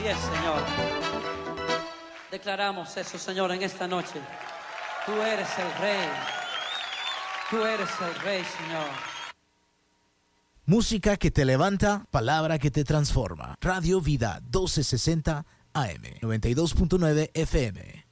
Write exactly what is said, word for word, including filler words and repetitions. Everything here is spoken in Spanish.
es, Señor. Declaramos eso, Señor, en esta noche. Tú eres el Rey. Tú eres el Rey, Señor. Música que te levanta, palabra que te transforma. Radio Vida doce sesenta A M, noventa y dos punto nueve F M.